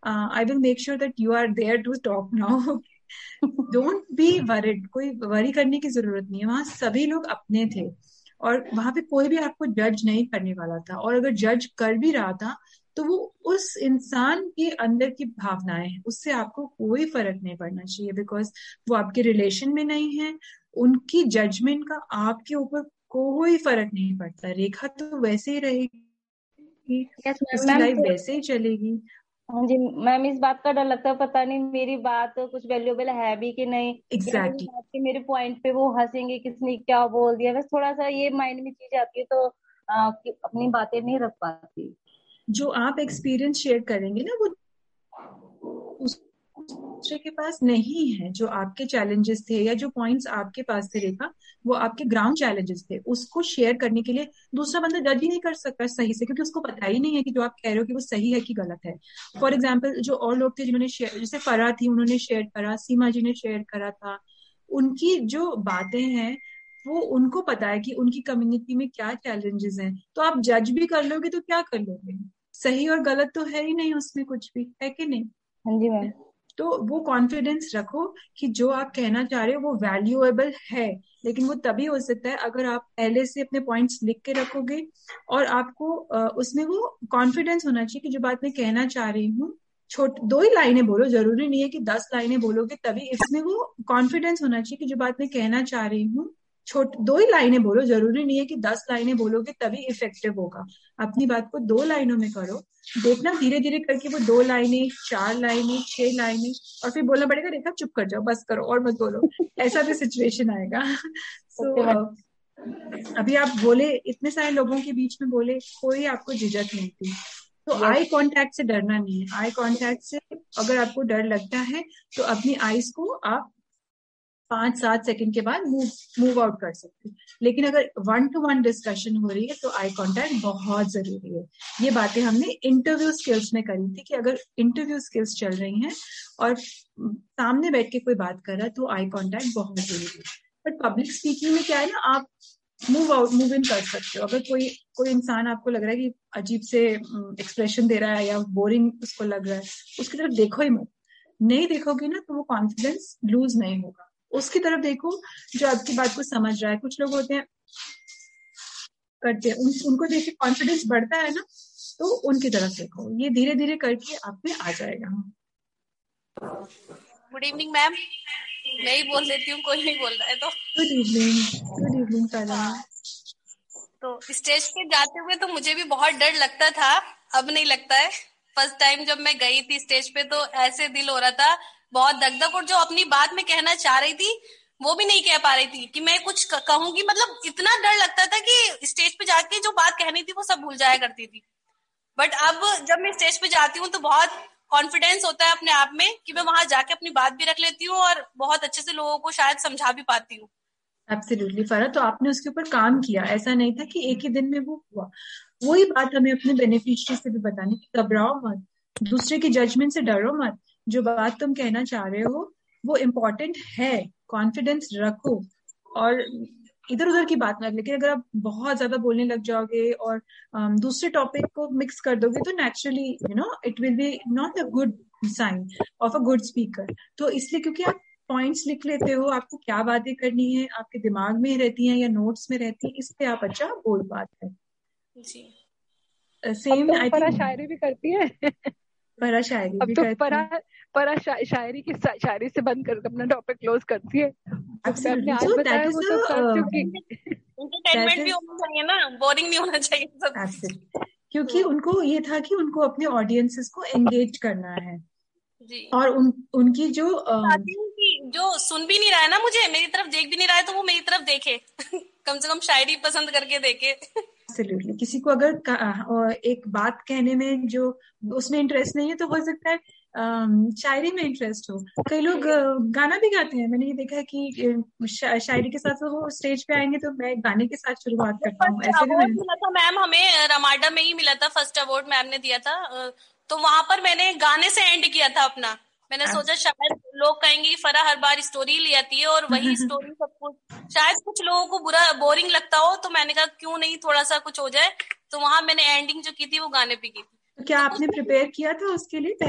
I will make sure that you are there to talk now. Don't be worried. कोई worry करने की जरूरत नहीं है. वहां सभी लोग अपने थे और वहां पे कोई भी आपको जज नहीं करने वाला था. और अगर जज कर भी रहा था तो वो उस इंसान के अंदर की भावनाएं हैं, उससे आपको कोई फर्क नहीं पड़ना चाहिए. बिकॉज वो आपके रिलेशन में नहीं है. उनकी जजमेंट का आपके ऊपर कोई फर्क नहीं पड़ता. रेखा तो वैसे ही रहेगी, यस मैम. उसकी मैम लाइफ वैसे ही चलेगी. हाँ जी मैम, इस बात का डर लगता है पता नहीं मेरी बात कुछ वैल्यूएबल है भी कि नहीं, या मेरी एग्जैक्टली. बात के मेरे पॉइंट पे वो हंसेंगे किसने क्या बोल दिया, बस थोड़ा सा ये माइंड में चीज आती है तो कि अपनी बातें नहीं रख पाती. जो आप एक्सपीरियंस शेयर करेंगे ना वो दूसरे के पास नहीं है. जो आपके चैलेंजेस थे या जो पॉइंट्स आपके पास थे रेखा, वो आपके ग्राउंड चैलेंजेस थे. उसको शेयर करने के लिए दूसरा बंदा जज ही नहीं कर सकता सही से, क्योंकि उसको पता ही नहीं है कि जो आप कह रहे हो कि वो सही है कि गलत है. फॉर एग्जाम्पल जो और लोग थे जिन्होंने शेयर, जैसे फरा थी उन्होंने शेयर करा, सीमा जी ने शेयर करा था. उनकी जो बातें हैं वो उनको पता है कि उनकी कम्युनिटी में क्या चैलेंजेस हैं. तो आप जज भी कर लोगे तो क्या कर लोगे. सही और गलत तो है ही नहीं उसमें कुछ भी, है कि नहीं. हाँ जी मैम. तो वो कॉन्फिडेंस रखो कि जो आप कहना चाह रहे हो वो वैल्यूएबल है. लेकिन वो तभी हो सकता है अगर आप पहले से अपने पॉइंट्स लिख के रखोगे और आपको उसमें वो कॉन्फिडेंस होना चाहिए कि जो बात मैं कहना चाह रही हूँ, छोट 2 ही लाइनें बोलो, जरूरी नहीं है कि 10 लाइनें बोलोगे तभी. इसमें वो कॉन्फिडेंस होना चाहिए कि जो बात मैं कहना चाह रही हूँ, 2 ही लाइनें बोलो, जरूरी नहीं है कि 10 लाइनें बोलोगे तभी इफेक्टिव होगा. अपनी बात को 2 लाइनों में करो. देखना धीरे धीरे करके वो 2 लाइनें, 4 लाइनें, 6 लाइनें, और फिर बोलना पड़ेगा रेखा चुप कर जाओ, बस करो और मत बोलो. ऐसा भी सिचुएशन आएगा. So okay ma'am. अभी आप बोले, इतने सारे लोगों के बीच में बोले, कोई आपको झिझक नहीं थी. तो यस. आई कांटेक्ट से डरना नहीं है. आई कांटेक्ट से अगर आपको डर लगता है तो अपनी आईज को आप 5-7 सेकंड के बाद मूव आउट कर सकते हैं. लेकिन अगर 1-to-1 डिस्कशन हो रही है तो आई कांटेक्ट बहुत जरूरी है. ये बातें हमने इंटरव्यू स्किल्स में करी थी कि अगर इंटरव्यू स्किल्स चल रही हैं और सामने बैठ के कोई बात कर रहा है तो आई कांटेक्ट बहुत जरूरी है. बट पब्लिक स्पीकिंग में क्या है ना, आप मूव इन कर सकते हो. अगर कोई कोई इंसान आपको लग रहा है कि अजीब से एक्सप्रेशन दे रहा है या बोरिंग उसको लग रहा है, उसकी तरफ देखो ही मत. नहीं देखोगे ना तो वो कॉन्फिडेंस लूज नहीं होगा. उसकी तरफ देखो जो आपकी बात को समझ रहा है. कुछ लोग होते हैं करते हैं, उनको देख के कॉन्फिडेंस बढ़ता है ना, तो उनकी तरफ देखो. ये धीरे धीरे करके आप में आ जाएगा. Good evening ma'am. मैं ही बोल देती हूँ, कोई नहीं बोल रहा है तो. Good evening. गुड इवनिंग सारा. तो स्टेज पे जाते हुए तो मुझे भी बहुत डर लगता था, अब नहीं लगता है. फर्स्ट टाइम जब मैं गई थी स्टेज पे तो ऐसे दिल हो रहा था, बहुत दग दग, और जो अपनी बात मैं कहना चाह रही थी वो भी नहीं कह पा रही थी कि मैं कुछ कहूंगी. मतलब इतना डर लगता था कि स्टेज पे जाके जो बात कहनी थी वो सब भूल जाया करती थी. बट अब जब मैं स्टेज पे जाती हूँ तो बहुत कॉन्फिडेंस होता है अपने आप में कि मैं वहां जाके अपनी बात भी रख लेती हूँ और बहुत अच्छे से लोगों को शायद समझा भी पाती हूँ. एब्सोल्युटली फरा. तो आपने उसके ऊपर काम किया, ऐसा नहीं था कि एक ही दिन में वो हुआ. वही बात हमें अपने बेनिफिशियरी से भी बतानी कि घबराओ मत, दूसरे की जजमेंट से डरो मत. जो बात तुम कहना चाह रहे हो वो इम्पोर्टेंट है. कॉन्फिडेंस रखो और इधर उधर की बात मत. लेकिन अगर आप बहुत ज्यादा बोलने लग जाओगे और दूसरे टॉपिक को मिक्स कर दोगे तो naturally it will be not a good sign of a good speaker. तो इसलिए क्योंकि आप पॉइंट्स लिख लेते हो, आपको क्या बातें करनी है आपके दिमाग में रहती हैं या नोट्स में रहती है, इसलिए आप अच्छा बोल पाते हैं. जी. अब सेम तो आई फरा थिंक शायरी भी करती है. फरा शायरी अब भी तो करती फरा है. फरा शायरी की शायरी से बंद कर अपना टॉपिक क्लोज करती है. जो मैम ने एब्सोल्युटली. आज सो दैट बताया इज वो तो कर चुकी. दैट एंटरटेनमेंट भी इज होना चाहिए ना, बोरिंग नहीं होना चाहिए सब. एब्सोल्युटली. क्योंकि उनको ये था कि उनको अपने ऑडियंसेस को एंगेज करना है. जी. और उनकी जो चाहती हूँ कि जो सुन भी नहीं रहा है ना, मुझे मेरी तरफ देख भी नहीं रहा है, तो वो मेरी तरफ देखे. कम से कम शायरी पसंद करके देखे. एब्सोल्युटली. किसी को अगर एक बात कहने में जो उसमें इंटरेस्ट नहीं है तो हो सकता है शायरी में इंटरेस्ट हो. कई लोग गाना भी गाते हैं. मैंने ये देखा है कि शायरी के साथ वो स्टेज पे आएंगे तो मैं गाने के साथ शुरुआत करता हूँ. फर्स्ट ऐसे भी अवार्ड मैंने. मिला था मैम हमें, रमाडा में ही मिला था फर्स्ट अवार्ड, मैम ने दिया था. तो वहां पर मैंने गाने से एंड किया था अपना. मैंने सोचा शायद लोग कहेंगे कि फरा हर बार स्टोरी ले आती है और वही स्टोरी सब कुछ, शायद कुछ लोगों को बुरा बोरिंग लगता हो, तो मैंने कहा क्यों नहीं थोड़ा सा कुछ हो जाए. तो वहां मैंने एंडिंग जो की थी वो गाने पे की थी. तो क्या तो आपने कुछ प्रिपेयर किया था उसके लिए?